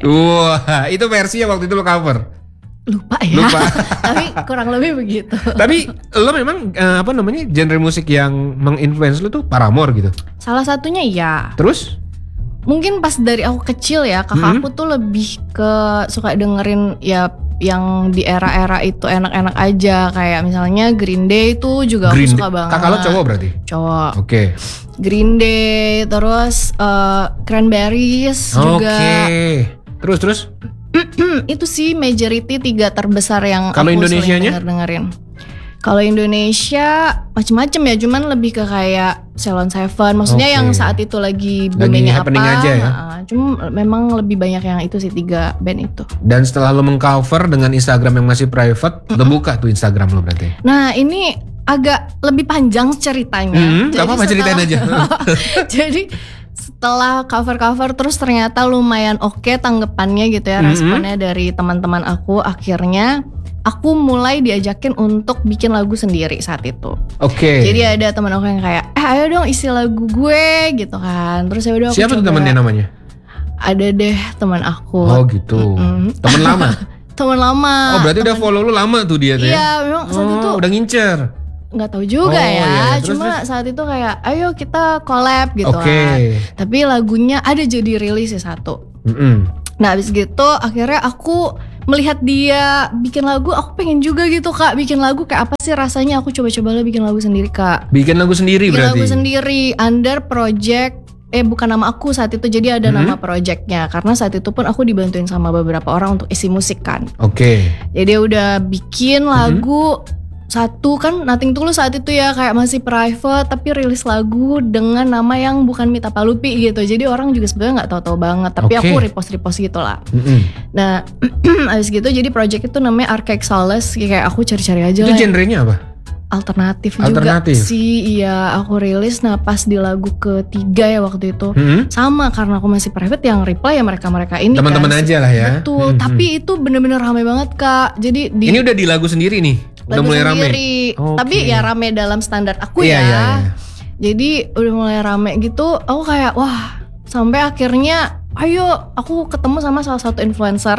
Wah, itu versi yang waktu itu lo cover. Lupa ya. Lupa. Tapi kurang lebih begitu. Tapi lo memang genre musik yang menginfluence lo tuh Paramore gitu. Salah satunya iya. Terus? Mungkin pas dari aku kecil ya, kakak aku tuh lebih ke suka dengerin ya yang di era-era itu enak-enak aja. Kayak misalnya Green Day itu juga aku suka banget. Kakak lo cowok berarti? Cowok. Oke. Green Day, terus Cranberries juga. Terus? Itu sih majority 3 terbesar yang Kalau aku sering Indonesianya? dengerin. Kalau Indonesia macem-macem ya, cuman lebih ke kayak Ceylon Seven. Maksudnya yang saat itu lagi boomingnya apa? Aja ya? Cuma memang lebih banyak yang itu sih 3 band itu. Dan setelah lo mengcover dengan Instagram yang masih private, lo buka tuh Instagram lo berarti? Nah ini agak lebih panjang ceritanya. Gak apa-apa, ceritain aja. Jadi setelah cover-cover terus ternyata lumayan oke tanggapannya gitu ya, responnya dari teman-teman aku. Akhirnya aku mulai diajakin untuk bikin lagu sendiri saat itu. Oke. Jadi ada teman aku yang kayak, ayo dong isi lagu gue gitu kan. Terus ya udah aku Siapa tuh temennya namanya? Ada deh teman aku. Oh gitu. Temen lama? Teman lama. Oh berarti udah follow lu lama tuh dia tuh ya? Iya memang saat itu. Udah ngincer. Nggak tahu juga ya. Terus, cuma saat itu kayak, ayo kita collab gitu kan. Tapi lagunya ada jadi rilis ya satu. Nah abis gitu akhirnya aku melihat dia bikin lagu, aku pengen juga gitu Kak bikin lagu kayak apa sih rasanya. Aku coba-coba lah bikin lagu sendiri Kak. Bikin lagu sendiri bikin berarti? Bikin lagu sendiri under project, bukan nama aku saat itu, jadi ada nama projectnya. Karena saat itu pun aku dibantuin sama beberapa orang untuk isi musik kan. Jadi udah bikin lagu satu kan Nothing Tulus saat itu ya, kayak masih private tapi rilis lagu dengan nama yang bukan Mita Palupi gitu. Jadi orang juga sebenarnya nggak tahu-tahu banget, tapi aku repost gitu lah. Nah abis gitu jadi project itu namanya Archaic Solace, kayak aku cari-cari aja. Itu genrenya apa? Alternatif juga sih. Iya aku rilis. Nah pas di lagu ketiga ya waktu itu sama, karena aku masih private, yang reply ya mereka ini teman-teman kan aja lah ya. Betul. Tapi itu bener-bener rame banget Kak. Jadi ini udah di lagu sendiri nih? Udah lagu mulai sendiri. Tapi ya rame dalam standar aku ya. Jadi udah mulai rame gitu. Aku kayak wah, sampai akhirnya ayo aku ketemu sama salah satu influencer.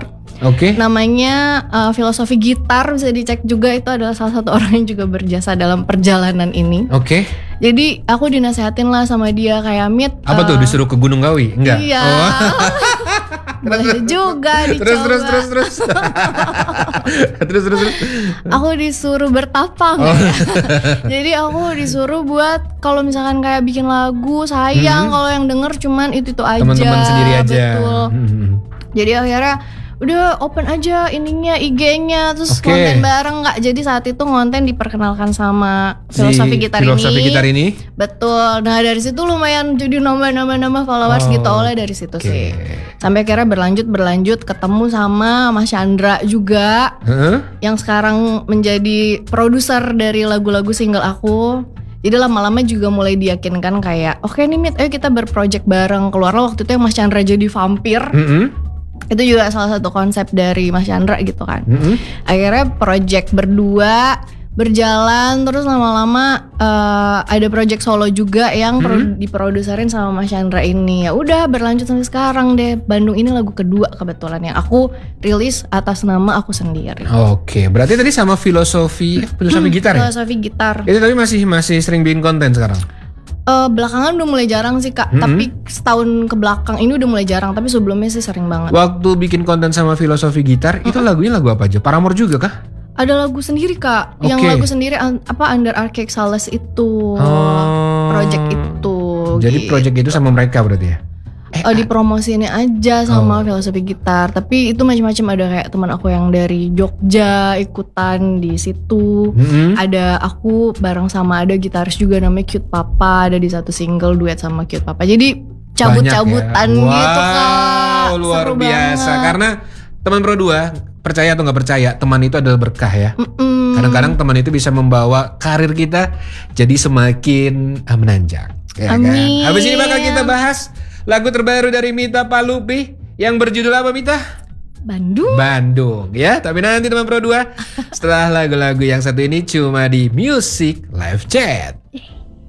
Namanya Filosofi Gitar, bisa dicek juga, itu adalah salah satu orang yang juga berjasa dalam perjalanan ini. Jadi aku dinasehatin lah sama dia kayak Mit. Apa tuh disuruh ke Gunung Kawi? Enggak? Iya. Boleh juga dicoba. Terus. Aku disuruh bertapang. Jadi aku disuruh buat kalau misalkan kayak bikin lagu, sayang kalau yang denger cuman itu aja. Teman-teman sendiri aja. Betul. Jadi akhirnya udah open aja ininya IG-nya, terus konten bareng Kak. Jadi saat itu konten diperkenalkan sama Filosofi Gitar ini. Betul. Nah dari situ lumayan jadi nambah followers gitu oleh dari situ sih. Sampai akhirnya berlanjut ketemu sama Mas Chandra juga, yang sekarang menjadi produser dari lagu-lagu single aku. Jadi lama-lama juga mulai diyakinkan kayak oke nih Mit, ayo kita berproject bareng. Keluarlah waktu itu yang Mas Chandra jadi vampir. Itu juga salah satu konsep dari Mas Chandra gitu kan. Akhirnya project berdua berjalan, terus lama-lama ada project solo juga yang diproduserin sama Mas Chandra ini. Ya udah berlanjut sampai sekarang deh. Bandung ini lagu kedua kebetulan yang aku rilis atas nama aku sendiri. Berarti tadi sama Filosofi Gitar ya? Filosofi Gitar. Itu tapi masih sering bikin konten sekarang? Belakangan udah mulai jarang sih Kak. Tapi setahun ke belakang ini udah mulai jarang. Tapi sebelumnya sih sering banget. Waktu bikin konten sama Filosofi Gitar, itu lagunya lagu apa aja? Paramore juga kah? Ada lagu sendiri Kak. Yang lagu sendiri Under Archaic Solace itu. Project itu. Jadi gitu. Project itu sama mereka berarti ya? Dipromosiinnya aja sama Filosofi Gitar. Tapi itu macam-macam, ada kayak teman aku yang dari Jogja ikutan di situ. Ada aku bareng sama ada gitaris juga namanya Cute Papa, ada di satu single duet sama Cute Papa. Jadi cabut-cabutan gitu Kak. Luar biasa. Karena teman Pro 2, percaya atau nggak percaya, teman itu adalah berkah ya. Kadang-kadang teman itu bisa membawa karir kita jadi semakin menanjak. Amin. Habis ini bakal kita bahas lagu terbaru dari Mita Palupi yang berjudul apa Mita? Bandung ya. Tapi nanti teman Pro 2 setelah lagu-lagu yang satu ini cuma di Music Live Chat.